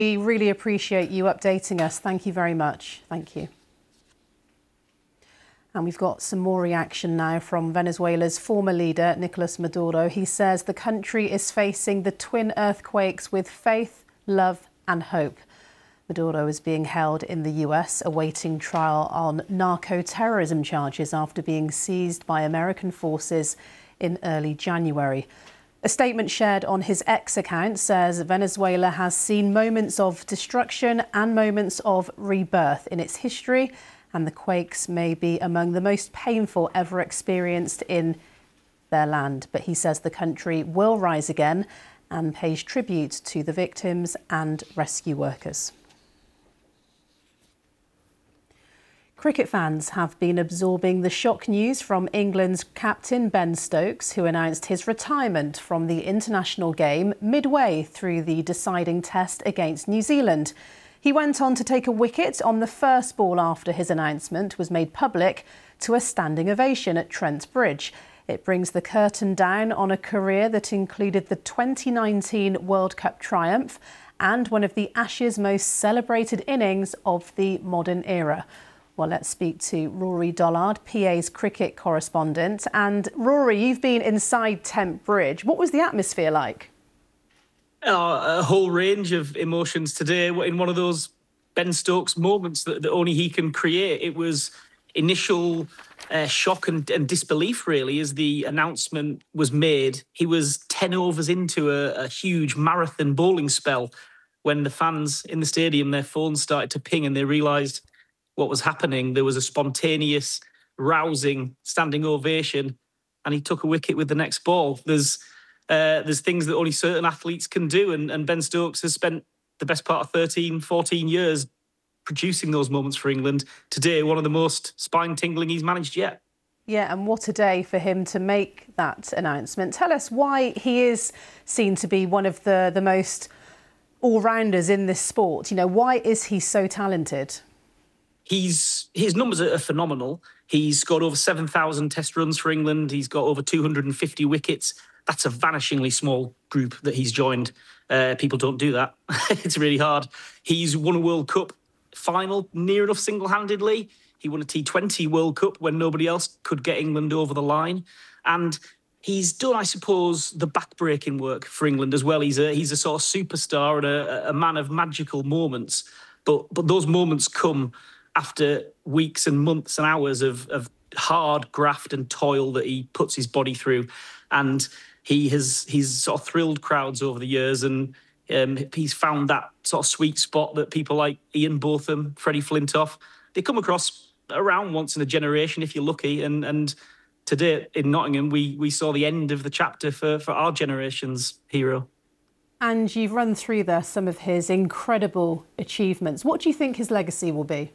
We really appreciate you updating us. Thank you very much. Thank you. And we've got some more reaction now from Venezuela's former leader, Nicolas Maduro. He says the country is facing the twin earthquakes with faith, love and hope. Maduro is being held in the US, awaiting trial on narco-terrorism charges after being seized by American forces in early January. A statement shared on his X account says Venezuela has seen moments of destruction and moments of rebirth in its history, and the quakes may be among the most painful ever experienced in their land. But he says the country will rise again and pays tribute to the victims and rescue workers. Cricket fans have been absorbing the shock news from England's captain Ben Stokes, who announced his retirement from the international game midway through the deciding test against New Zealand. He went on to take a wicket on the first ball after his announcement was made public, to a standing ovation at Trent Bridge. It brings the curtain down on a career that included the 2019 World Cup triumph and one of the Ashes' most celebrated innings of the modern era. Well, let's speak to Rory Dollard, PA's cricket correspondent. And Rory, you've been inside Trent Bridge. What was the atmosphere like? A whole range of emotions today. In one of those Ben Stokes moments that only he can create. It was initial shock and disbelief, really, as the announcement was made. He was 10 overs into a huge marathon bowling spell when the fans in the stadium, their phones started to ping and they realised what was happening. There was a spontaneous, rousing standing ovation, and he took a wicket with the next ball. There's things that only certain athletes can do, and Ben Stokes has spent the best part of 13, 14 years producing those moments for England. Today, one of the most spine-tingling he's managed yet. Yeah, and what a day for him to make that announcement. Tell us why he is seen to be one of the most all-rounders in this sport. You know, why is he so talented? His numbers are phenomenal. He's scored over 7,000 test runs for England. He's got over 250 wickets. That's a vanishingly small group that he's joined. People don't do that. It's really hard. He's won a World Cup final near enough single-handedly. He won a T20 World Cup when nobody else could get England over the line. And he's done, I suppose, the back-breaking work for England as well. He's a sort of superstar and a man of magical moments. But those moments come after weeks and months and hours of hard graft and toil that he puts his body through. And he's sort of thrilled crowds over the years, and he's found that sort of sweet spot that people like Ian Botham, Freddie Flintoff, they come across around once in a generation if you're lucky. And today in Nottingham, we saw the end of the chapter for our generation's hero. And you've run through there some of his incredible achievements. What do you think his legacy will be?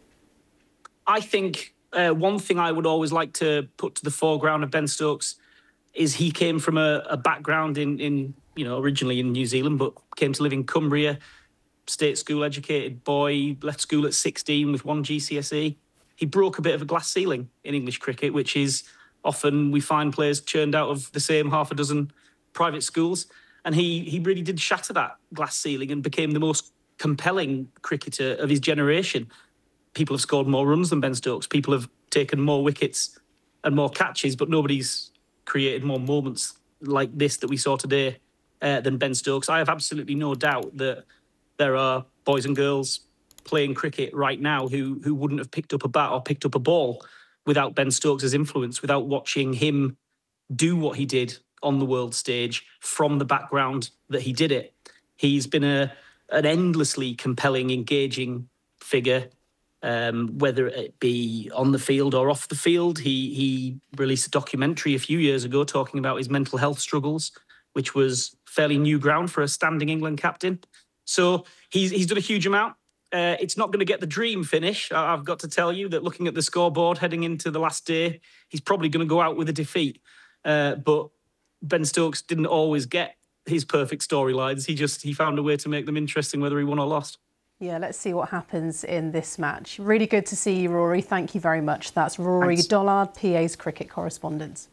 I think one thing I would always like to put to the foreground of Ben Stokes is he came from a background in originally in New Zealand, but came to live in Cumbria, state school educated boy, left school at 16 with 1 GCSE. He broke a bit of a glass ceiling in English cricket, which is often we find players churned out of the same half a dozen private schools. And he really did shatter that glass ceiling and became the most compelling cricketer of his generation. People have scored more runs than Ben Stokes. People have taken more wickets and more catches, but nobody's created more moments like this that we saw today than Ben Stokes. I have absolutely no doubt that there are boys and girls playing cricket right now who wouldn't have picked up a bat or picked up a ball without Ben Stokes' influence, without watching him do what he did on the world stage from the background that he did it. He's been an endlessly compelling, engaging figure. Whether it be on the field or off the field. He released a documentary a few years ago talking about his mental health struggles, which was fairly new ground for a standing England captain. So he's done a huge amount. It's not going to get the dream finish. I've got to tell you that looking at the scoreboard heading into the last day, he's probably going to go out with a defeat. But Ben Stokes didn't always get his perfect storylines. He found a way to make them interesting, whether he won or lost. Yeah, let's see what happens in this match. Really good to see you, Rory. Thank you very much. That's Rory Dollard, PA's cricket correspondent.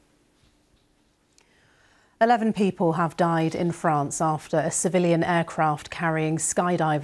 11 people have died in France after a civilian aircraft carrying skydivers